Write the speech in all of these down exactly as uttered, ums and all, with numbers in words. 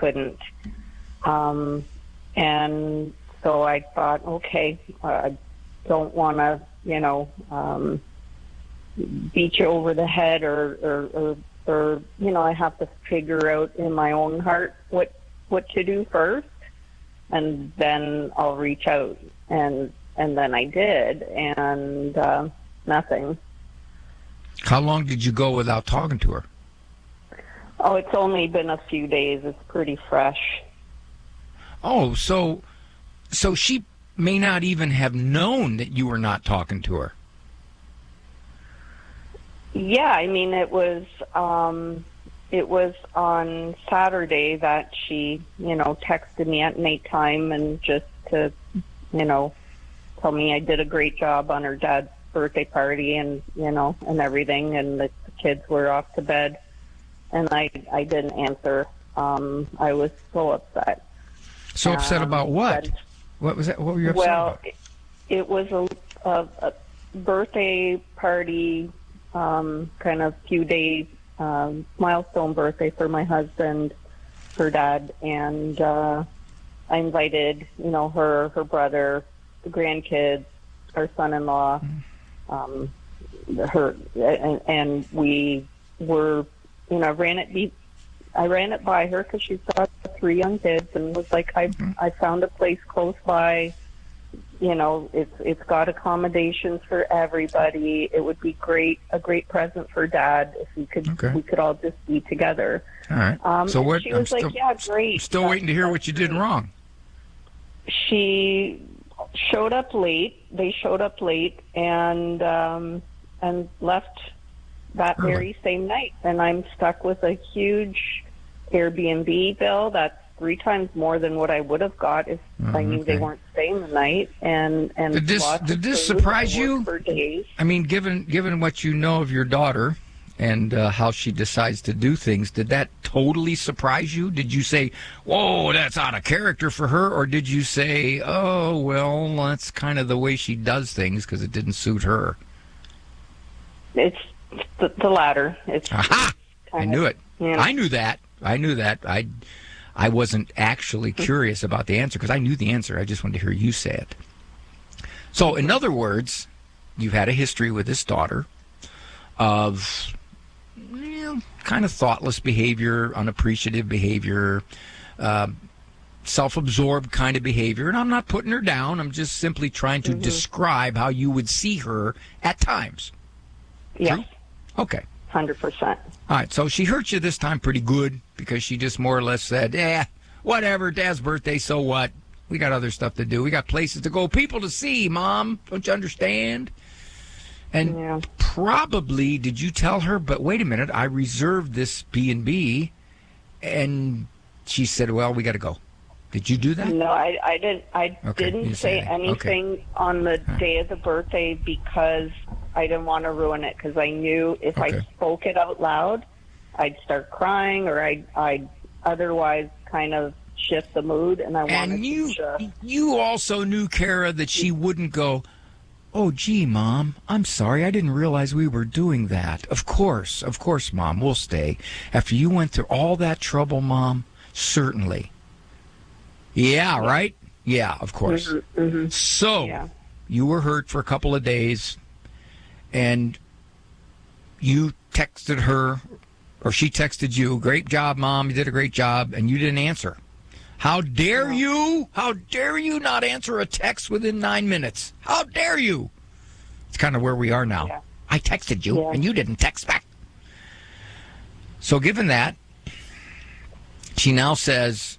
couldn't. Um, and so I thought, okay, I don't want to, you know, um, beat you over the head or, or, or, or, you know, I have to figure out in my own heart what, what to do first, and then I'll reach out. And, and then I did, and, uh, nothing. How long did you go without talking to her? Oh, it's only been a few days. It's pretty fresh. Oh, so, so she may not even have known that you were not talking to her. Yeah, I mean, it was, um, it was on Saturday that she, you know, texted me at nighttime and just to, you know, tell me I did a great job on her dad's birthday party and, you know, and everything, and the kids were off to bed. And I, I didn't answer. Um, I was so upset. So upset um, about what? What was that? What were you upset well, about? Well, it, it was a, a, a birthday party, um, kind of few days, um, milestone birthday for my husband, her dad, and uh, I invited, you know, her, her brother, the grandkids, our son-in-law, mm. um, her, and, and we were, you know, ran it. Be, I ran it by her because she's got three young kids, and was like, I, mm-hmm. I found a place close by. You know, it's it's got accommodations for everybody. It would be great, a great present for Dad if we could okay. we could all just be together. All right. Um, so what? She was I'm like, still, yeah, great. Still that's, waiting to hear what you did wrong. She showed up late. They showed up late and um, and left that Early. very same night. And I'm stuck with a huge Airbnb bill that's three times more than what I would have got if oh, I knew okay. they weren't staying the night. And and did this lots did of this food surprise and you? work for days. I mean, given given what you know of your daughter and uh, how she decides to do things, did that totally surprise you? Did you say, "Whoa, that's out of character for her," or did you say, "Oh, well, that's kind of the way she does things because it didn't suit her"? It's the, the latter. It's aha! I knew it. You know. I knew that. I knew that. I. I wasn't actually curious about the answer because I knew the answer. I just wanted to hear you say it. So, in other words, you've had a history with this daughter of you know, kind of thoughtless behavior, unappreciative behavior, uh, self-absorbed kind of behavior. And I'm not putting her down. I'm just simply trying to mm-hmm. describe how you would see her at times. Yes. True? Okay. one hundred percent. All right, so she hurt you this time pretty good because she just more or less said, eh, whatever, Dad's birthday, so what? We got other stuff to do. We got places to go, people to see, Mom. Don't you understand? And yeah. probably, did you tell her, but wait a minute, I reserved this B and B, and she said, well, we got to go. Did you do that? No, I, I didn't. I okay, didn't say say anything okay. on the right. day of the birthday because I didn't want to ruin it. Because I knew if okay. I spoke it out loud, I'd start crying, or I'd, I'd otherwise kind of shift the mood. And I wanted and you, to. Uh, you also knew, Kara, that she wouldn't go, oh, gee, Mom, I'm sorry. I didn't realize we were doing that. Of course, of course, Mom, we'll stay. After you went through all that trouble, Mom, certainly. Yeah, yeah. right? Yeah, of course. Mm-hmm, mm-hmm. So, yeah. you were hurt for a couple of days, and you texted her, or she texted you, great job, Mom, you did a great job, and you didn't answer. How dare yeah. you? How dare you not answer a text within nine minutes? How dare you? It's kind of where we are now. Yeah. I texted you, yeah. and you didn't text back. So given that, she now says,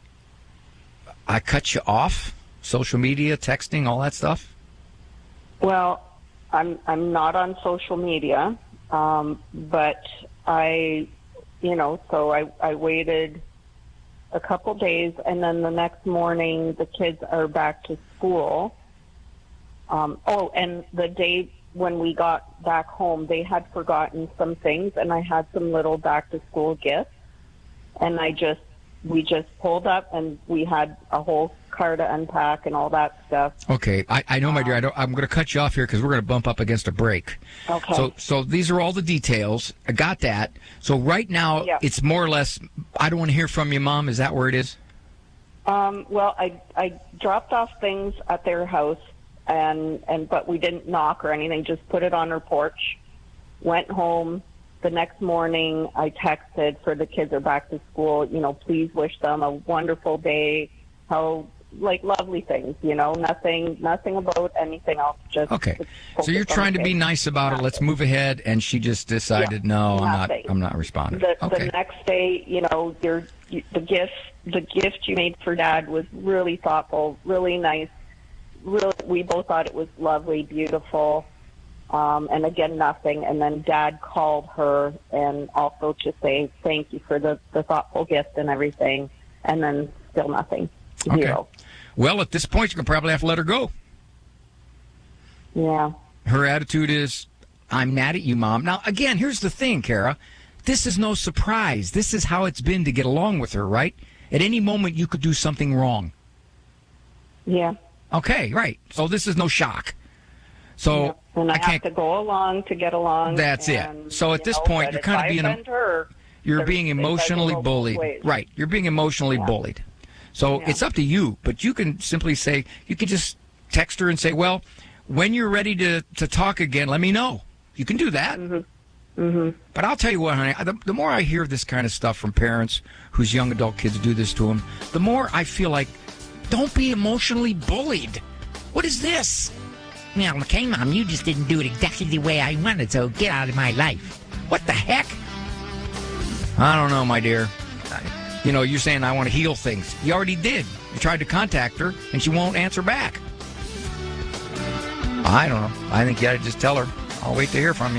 I cut you off, social media, texting, all that stuff? Well, I'm I'm not on social media, um, but I, you know, so I, I waited a couple days, and then the next morning the kids are back to school. Um, oh, and the day when we got back home, they had forgotten some things, and I had some little back-to-school gifts, and I just, we just pulled up, and we had a whole car to unpack and all that stuff. Okay, I, I know, my dear. I don't, I'm going to cut you off here because we're going to bump up against a break. Okay. So, so these are all the details. I got that. So right now, Yeah. it's more or less, I don't want to hear from you, Mom. Is that where it is? Um, well, I I dropped off things at their house, and and but we didn't knock or anything. Just put it on her porch. Went home. The next morning, I texted for the kids are back to school. You know, please wish them a wonderful day. How like lovely things. You know, nothing nothing about anything else. Just Okay. just So you're focus on trying to the be kids. nice about it. Let's move ahead. And she just decided, Yeah, no, I'm not. nothing. I'm not responding. The, Okay. the next day, you know, your you, the gift the gift you made for Dad was really thoughtful, really nice. Really, we both thought it was lovely, beautiful. Um, and again, nothing. And then Dad called her and also to say thank you for the, the thoughtful gift and everything. And then still nothing. Zero. Okay. Well, at this point, you can probably have to let her go. Yeah. Her attitude is, I'm mad at you, Mom. Now, again, here's the thing, Kara. This is no surprise. This is how it's been to get along with her, right? At any moment, you could do something wrong. Yeah. Okay, right. So this is no shock. So Yeah. And I, I have can't. to go along to get along. That's and, it. So at you this know, point, but you're if kind of I being a- offend her, You're there's- being it doesn't emotionally go both bullied. ways. Right. You're being emotionally Yeah. bullied. So Yeah. it's up to you. But you can simply say, you can just text her and say, well, when you're ready to, to talk again, let me know. You can do that. Mm-hmm. Mm-hmm. But I'll tell you what, honey, the, the more I hear this kind of stuff from parents whose young adult kids do this to them, the more I feel like, don't be emotionally bullied. What is this? Well, okay, Mom, you just didn't do it exactly the way I wanted, so get out of my life. What the heck? I don't know, my dear. You know, you're saying I want to heal things. You already did. You tried to contact her, and she won't answer back. I don't know. I think you got to just tell her. I'll wait to hear from you.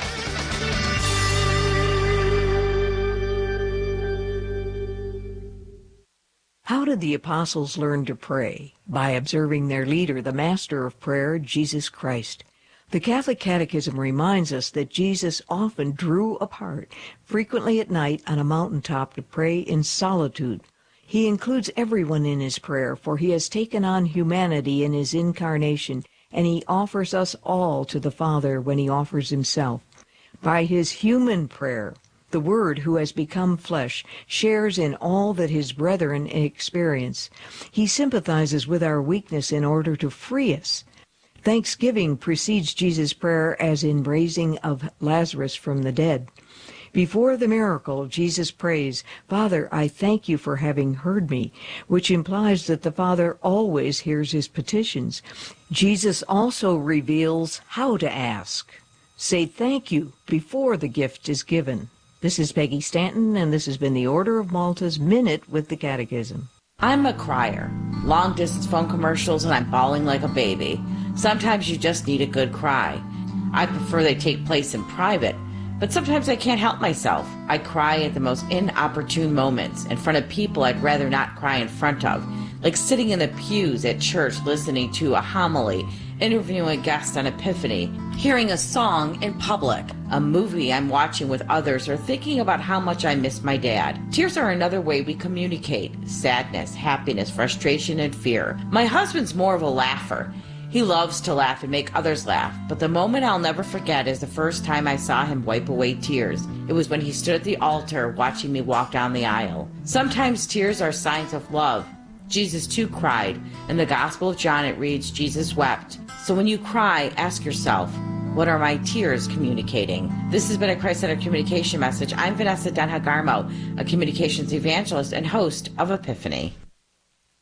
How did the apostles learn to pray? By observing their leader, the master of prayer, Jesus Christ. The Catholic Catechism reminds us that Jesus often drew apart, frequently at night on a mountaintop to pray in solitude. He includes everyone in his prayer, for he has taken on humanity in his incarnation, and he offers us all to the Father when he offers himself. By his human prayer, the Word, who has become flesh, shares in all that his brethren experience. He sympathizes with our weakness in order to free us. Thanksgiving precedes Jesus' prayer as in raising of Lazarus from the dead. Before the miracle, Jesus prays, Father, I thank you for having heard me, which implies that the Father always hears his petitions. Jesus also reveals how to ask. Say thank you before the gift is given. This is Peggy Stanton, and this has been the Order of Malta's Minute with the Catechism. I'm a crier. Long distance phone commercials and I'm bawling like a baby. Sometimes you just need a good cry. I prefer they take place in private, but sometimes I can't help myself. I cry at the most inopportune moments, in front of people I'd rather not cry in front of, like sitting in the pews at church listening to a homily, interviewing a guest on Epiphany, hearing a song in public, a movie I'm watching with others, or thinking about how much I miss my dad. Tears are another way we communicate sadness, happiness, frustration, and fear. My husband's more of a laugher. He loves to laugh and make others laugh, but the moment I'll never forget is the first time I saw him wipe away tears. It was when he stood at the altar watching me walk down the aisle. Sometimes tears are signs of love. Jesus too cried. In the Gospel of John it reads, Jesus wept. So when you cry, ask yourself, what are my tears communicating? This has been a Christ-centered communication message. I'm Vanessa Denha-Garmo, a communications evangelist and host of Epiphany.